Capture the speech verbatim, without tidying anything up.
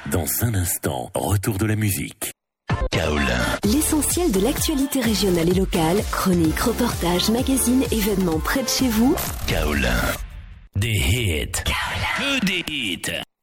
Dans un instant, retour de la musique. Kaolin. L'essentiel de l'actualité régionale et locale, chroniques, reportages, magazines, événements près de chez vous. Kaolin. Des hits. Kaolin. Que des hits.